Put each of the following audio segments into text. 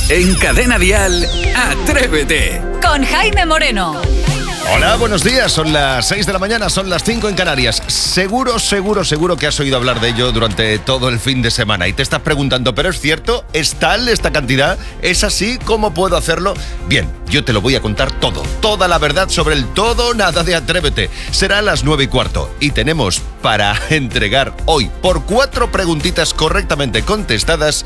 En Cadena Dial, Atrévete. Con Jaime Moreno. Hola, buenos días. Son las 6 de la mañana, son las 5 en Canarias. Seguro que has oído hablar de ello durante todo el fin de semana y te estás preguntando, ¿pero es cierto? ¿Es tal esta cantidad? ¿Es así? ¿Cómo puedo hacerlo? Bien, yo te lo voy a contar todo. Toda la verdad sobre el todo o nada de Atrévete. Será a las 9:15 y tenemos para entregar hoy, por 4 preguntitas correctamente contestadas,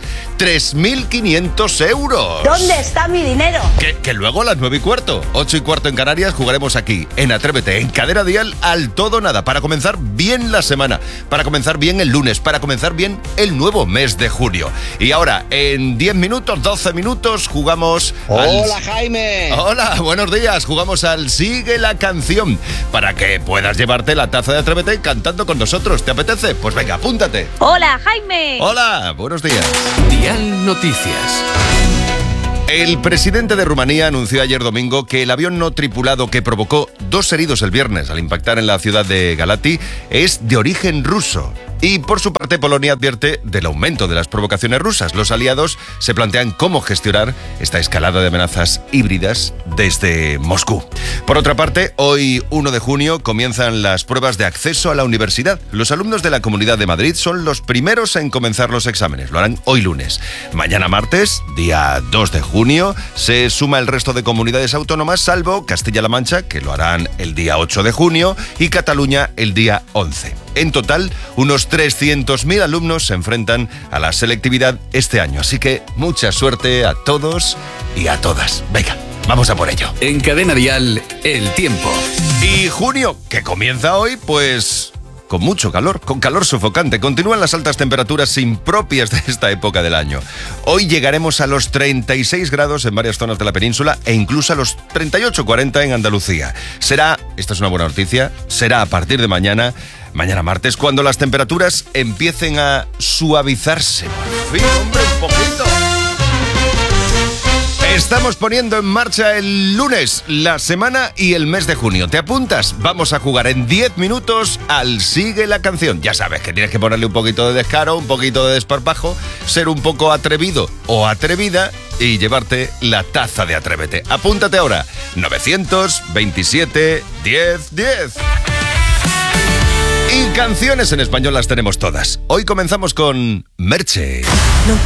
3.500 euros. ¿Dónde está mi dinero? Que luego a las 9:15, 8:15 en Canarias, jugaremos aquí en Atrévete, en Cadena Dial, al todo o nada, para comenzar bien la semana, para comenzar bien el lunes, para comenzar bien el nuevo mes de junio. Y ahora, en 10 minutos, 12 minutos, jugamos Hola, Jaime. Hola, buenos días. Jugamos al Sigue la Canción, para que puedas llevarte la taza de Atrévete cantando con nosotros. ¿Te apetece? Pues venga, apúntate. Hola, Jaime. Hola, buenos días. Dial Noticias. El presidente de Rumanía anunció ayer domingo que el avión no tripulado que provocó 2 heridos el viernes al impactar en la ciudad de Galați es de origen ruso. Y por su parte, Polonia advierte del aumento de las provocaciones rusas. Los aliados se plantean cómo gestionar esta escalada de amenazas híbridas desde Moscú. Por otra parte, hoy 1 de junio comienzan las pruebas de acceso a la universidad. Los alumnos de la Comunidad de Madrid son los primeros en comenzar los exámenes. Lo harán hoy lunes. Mañana martes, día 2 de junio, se suma el resto de comunidades autónomas, salvo Castilla-La Mancha, que lo harán el día 8 de junio, y Cataluña el día 11. En total, unos 300.000 alumnos se enfrentan a la selectividad este año. Así que mucha suerte a todos y a todas. Venga, vamos a por ello. En Cadena Dial, el tiempo. Y junio, que comienza hoy, pues con mucho calor, con calor sofocante. Continúan las altas temperaturas impropias de esta época del año. Hoy llegaremos a los 36 grados en varias zonas de la península e incluso a los 38-40 en Andalucía. Será, esta es una buena noticia, será a partir de mañana martes, cuando las temperaturas empiecen a suavizarse. Por fin, hombre, un poquito. Estamos poniendo en marcha el lunes, la semana y el mes de junio. ¿Te apuntas? Vamos a jugar en 10 minutos al Sigue la Canción. Ya sabes que tienes que ponerle un poquito de descaro, un poquito de desparpajo, ser un poco atrevido o atrevida y llevarte la taza de Atrévete. Apúntate ahora, 927 10 10. Y canciones en español las tenemos todas. Hoy comenzamos con Merche.